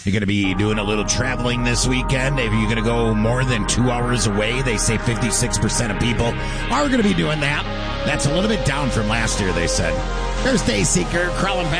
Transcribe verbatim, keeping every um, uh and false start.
You're going to be doing a little traveling this weekend. If you're going to go more than two hours away, they say fifty-six percent of people are going to be doing that. That's a little bit down from last year, they said. There's Dayseeker crawling back.